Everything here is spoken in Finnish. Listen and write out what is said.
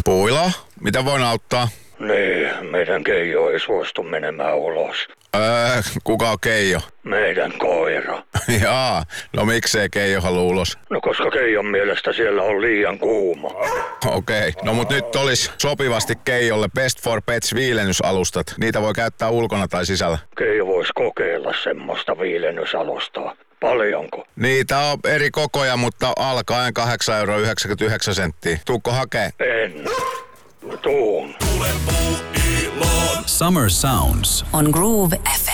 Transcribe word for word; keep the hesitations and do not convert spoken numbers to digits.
Puilo, mitä voin auttaa? Niin, meidän Keijo ei suostu menemään ulos. Öö, kuka on Keijo? Meidän koira. Jaa, no miksei Keijo halua ulos? No koska Keijon mielestä siellä on liian kuuma. Okei, okay. No mut nyt olisi sopivasti Keijolle Best for Pets viilennysalustat. Niitä voi käyttää ulkona tai sisällä. Keijo voisi kokeilla semmoista viilennysalustaa. Paljonko? Niitä on eri kokoja, mutta alkaen kahdeksan euroa yhdeksänkymmentäyhdeksän senttiä. Tuukko hakee? En. Tuun. Summer Sounds on Groove F M.